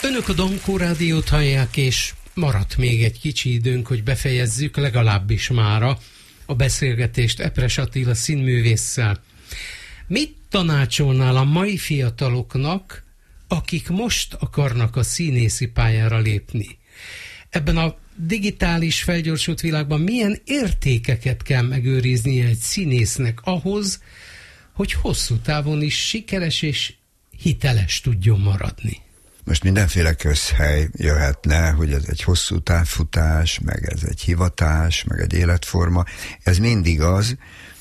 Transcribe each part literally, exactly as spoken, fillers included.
Önök a Dankó Rádiót hallják, és maradt még egy kicsi időnk, hogy befejezzük legalábbis mára a beszélgetést Epres Attila színművésszel. Mit tanácsolnál a mai fiataloknak, akik most akarnak a színészi pályára lépni? Ebben a digitális, felgyorsult világban milyen értékeket kell megőriznie egy színésznek ahhoz, hogy hosszú távon is sikeres és hiteles tudjon maradni? Most mindenféle közhely jöhetne, hogy ez egy hosszú távfutás, meg ez egy hivatás, meg egy életforma. Ez mindig az,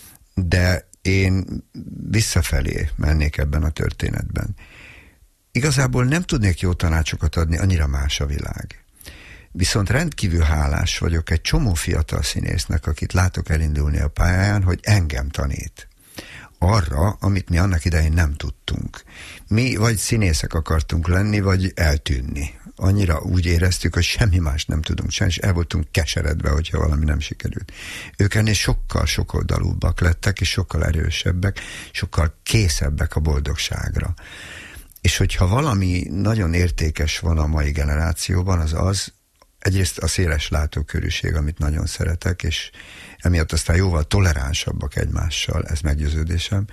de én visszafelé mennék ebben a történetben. Igazából nem tudnék jó tanácsokat adni, annyira más a világ. Viszont rendkívül hálás vagyok egy csomó fiatal színésznek, akit látok elindulni a pályán, hogy engem tanít arra, amit mi annak idején nem tudtunk. Mi vagy színészek akartunk lenni, vagy eltűnni. Annyira úgy éreztük, hogy semmi más nem tudunk csinálni, és el voltunk keseredve, hogyha valami nem sikerült. Ők ennél sokkal sokoldalúbbak lettek, és sokkal erősebbek, sokkal készebbek a boldogságra. És hogyha valami nagyon értékes van a mai generációban, az az, egyrészt a széles látókörűség, amit nagyon szeretek, és emiatt aztán jóval toleránsabbak egymással, ez meggyőződésem.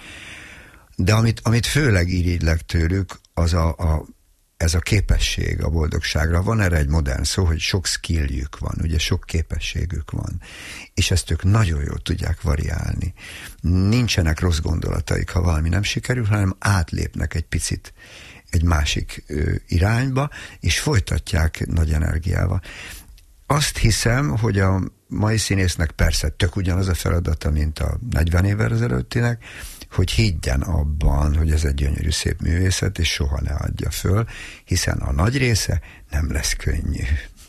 De amit, amit főleg irigylek tőlük, az a, a, ez a képesség a boldogságra. Van erre egy modern szó, hogy sok skilljük van, ugye sok képességük van. És ezt ők nagyon jól tudják variálni. Nincsenek rossz gondolataik, ha valami nem sikerül, hanem átlépnek egy picit egy másik ö, irányba, és folytatják nagy energiával. Azt hiszem, hogy a mai színésznek persze tök ugyanaz a feladata, mint a negyven évvel ezelőttinek, hogy higgyen abban, hogy ez egy gyönyörű szép művészet, és soha ne adja föl, hiszen a nagy része nem lesz könnyű.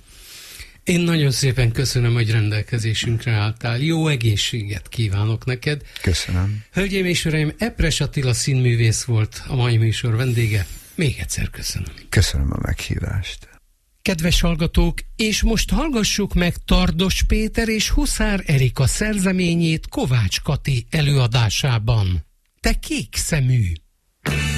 Én nagyon szépen köszönöm, hogy rendelkezésünkre álltál. Jó egészséget kívánok neked. Köszönöm. Hölgyeim és uraim, Epres Attila színművész volt a mai műsor vendége. Még egyszer köszönöm. Köszönöm a meghívást. Kedves hallgatók, és most hallgassuk meg Tardos Péter és Huszár Erika szerzeményét Kovács Kati előadásában. Te kék szemű!